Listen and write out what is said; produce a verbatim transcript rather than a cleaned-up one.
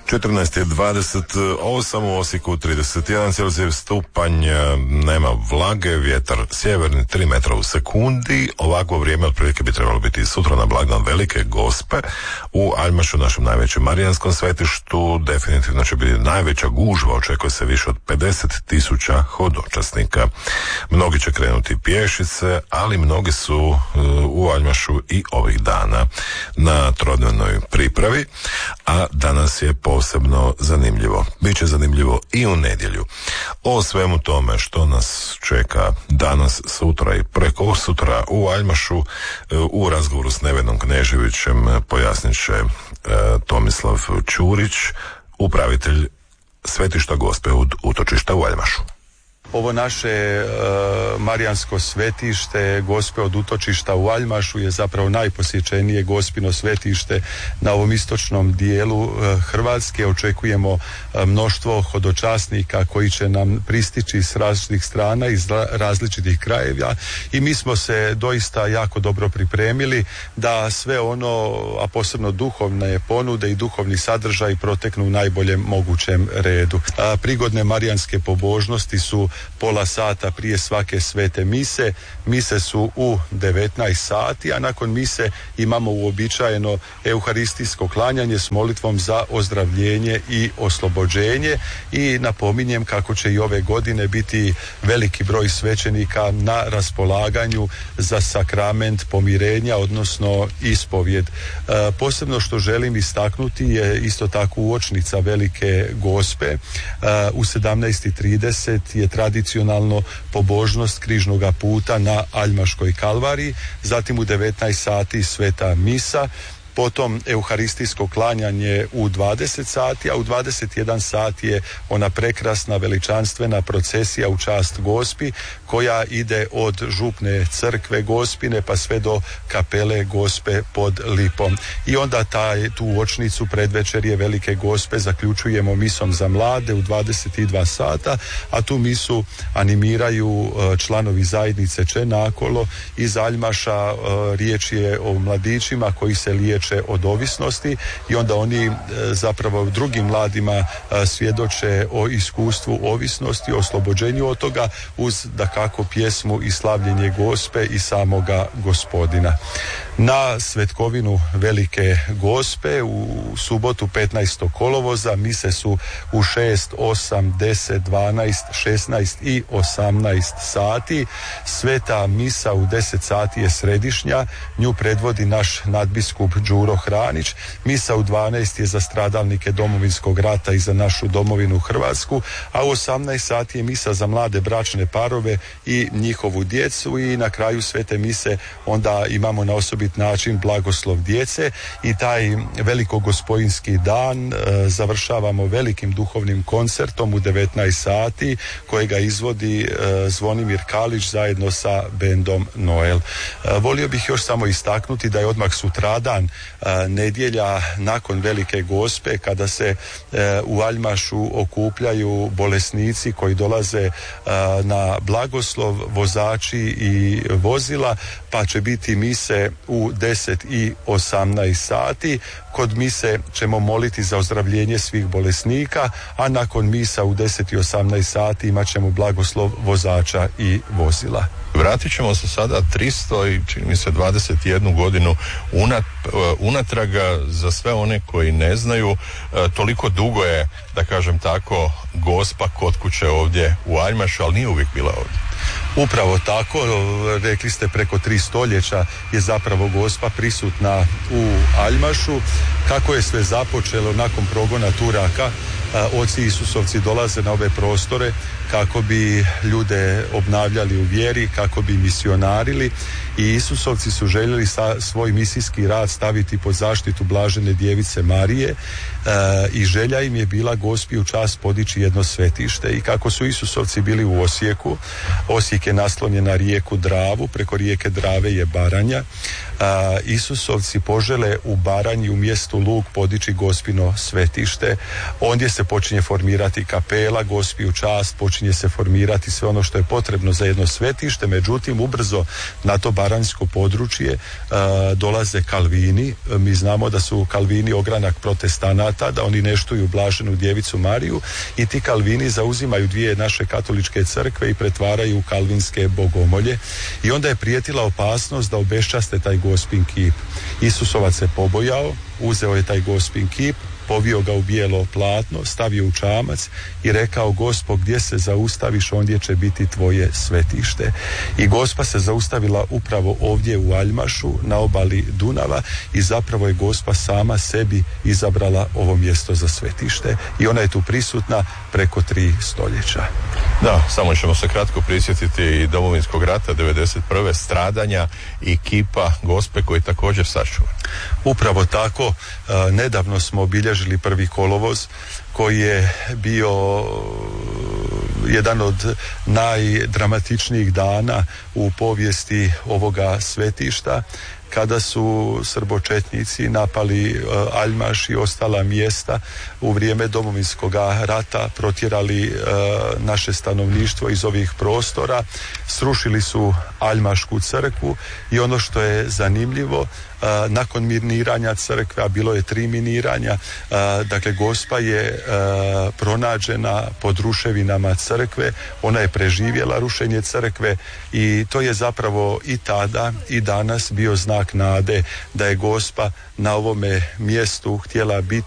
četrnaest je dvadeset osam, u Osijeku trideset jedan Celzijeva stupanj, nema vlage, vjetar sjeverni tri metra u sekundi. Ovakvo vrijeme otprilike bi trebalo biti sutra na blagdan Velike Gospe u Aljmašu, našem najvećem marijanskom svetištu. Definitivno će biti najveća gužva, očekuje se više od pedeset tisuća hodočasnika. Mnogi će krenuti pješice, ali mnogi su u Aljmašu i ovih dana na trodnevnoj pripravi, a danas je posebno zanimljivo. Biće zanimljivo i u nedjelju. O svemu tome što nas čeka danas, sutra i preko sutra u Aljmašu u razgovoru s Nevenom Kneževićem pojasnit će e, Tomislav Ćurić, upravitelj svetišta Gospe od utočišta u Aljmašu. Ovo naše e, marijansko svetište Gospe od utočišta u Aljmašu je zapravo najposjećenije Gospino svetište na ovom istočnom dijelu e, Hrvatske. Očekujemo e, mnoštvo hodočasnika koji će nam pristići s različitih strana, iz različitih krajeva, i mi smo se doista jako dobro pripremili da sve ono, a posebno duhovne ponude i duhovni sadržaj proteknu u najboljem mogućem redu. A, prigodne marijanske pobožnosti su pola sata prije svake svete mise. Mise su u devetnaest sati, a nakon mise imamo uobičajeno euharistijsko klanjanje s molitvom za ozdravljenje i oslobođenje, i napominjem kako će i ove godine biti veliki broj svećenika na raspolaganju za sakrament pomirenja, odnosno ispovjed. E, posebno što želim istaknuti je isto tako uočnica Velike Gospe. E, u sedamnaest i trideset je tradicionalno pobožnost križnoga puta na Aljmaškoj kalvariji, zatim u devetnaest sati sveta misa, potom euharistijsko klanjanje u dvadeset sati, a u dvadeset jedan sat je ona prekrasna veličanstvena procesija u čast Gospi koja ide od župne crkve Gospine pa sve do kapele Gospe pod Lipom. I onda taj, tu uočnicu predvečerje Velike Gospe zaključujemo misom za mlade u dvadeset dva sata, a tu misu animiraju članovi zajednice Čenakolo iz Aljmaša. Riječ je o mladićima koji se liječe od ovisnosti, i onda oni zapravo drugim mladima svjedoče o iskustvu ovisnosti, o oslobođenju od toga, uz dakako pjesmu i slavljenje Gospe i samoga Gospodina. Na svetkovinu Velike Gospe u subotu petnaestog kolovoza mise su u šest, osam, deset, dvanaest, šesnaest i osamnaest sati. Sveta misa u deset sati je središnja, nju predvodi naš nadbiskup Đuro Hranić. Misa u dvanaest je za stradalnike Domovinskog rata i za našu domovinu Hrvatsku, a u osamnaest sati je misa za mlade bračne parove i njihovu djecu, i na kraju svete mise onda imamo na osobit način blagoslov djece, i taj velikogospojinski dan e, završavamo velikim duhovnim koncertom u devetnaest sati kojega izvodi e, Zvonimir Kalić zajedno sa bendom Noel. E, volio bih još samo istaknuti da je odmah sutradan e, nedjelja nakon Velike Gospe, kada se e, u Aljmašu okupljaju bolesnici koji dolaze e, na blagoslov, vozači i vozila, pa će biti mise u deset i osamnaest sati. Kod mise ćemo moliti za ozdravljenje svih bolesnika, a nakon misa u deset i osamnaest sati imat ćemo blagoslov vozača i vozila. Vratit ćemo se sada tristo i čini mi se dvadeset jednu godinu unat, unatraga. Za sve one koji ne znaju, toliko dugo je, da kažem tako, Gospa kod kuće ovdje u Aljmašu, ali nije uvijek bila ovdje. Upravo tako, rekli ste, preko tri stoljeća je zapravo Gospa prisutna u Aljmašu. Kako je sve započelo nakon progona Turaka, oci Isusovci dolaze na ove prostore kako bi ljude obnavljali u vjeri, kako bi misionarili, i Isusovci su željeli sa svoj misijski rad staviti pod zaštitu blažene djevice Marije, e, i želja im je bila Gospi u čast podići jedno svetište. I kako su Isusovci bili u Osijeku, Osijek je naslonjen na rijeku Dravu, preko rijeke Drave je Baranja, a, Isusovci požele u Baranji u mjestu Lug podići Gospino svetište. Ondje se počinje formirati kapela Gospi u čast, počinje počinje se formirati sve ono što je potrebno za jedno svetište, međutim ubrzo na to baranjsko područje uh, dolaze Kalvini. Mi znamo da su Kalvini ogranak protestanata, da oni ne štuju blaženu djevicu Mariju i ti Kalvini zauzimaju dvije naše katoličke crkve i pretvaraju u kalvinske bogomolje i onda je prijetila opasnost da obeščaste taj Gospin kip. Isusovac se pobojao, uzeo je taj Gospin kip, povio ga u bijelo platno, stavio u čamac i rekao: Gospo, gdje se zaustaviš, ondje će biti tvoje svetište. I Gospa se zaustavila upravo ovdje u Aljmašu na obali Dunava i zapravo je Gospa sama sebi izabrala ovo mjesto za svetište i ona je tu prisutna preko tri stoljeća. Da, samo ćemo se kratko prisjetiti i Domovinskog rata devedeset prve stradanja i kipa Gospe koji također sačuva. Upravo tako, nedavno smo obilježili prvi kolovoz koji je bio jedan od najdramatičnijih dana u povijesti ovoga svetišta, kada su srbočetnici napali uh, Aljmaš i ostala mjesta u vrijeme Domovinskog rata, protjerali uh, naše stanovništvo iz ovih prostora, srušili su Aljmašku crkvu i ono što je zanimljivo, uh, nakon miniranja crkve, a bilo je tri miniranja, uh, dakle Gospa je uh, pronađena pod ruševinama crkve, ona je preživjela rušenje crkve i to je zapravo i tada i danas bio znak nade da je Gospa na ovome mjestu htjela biti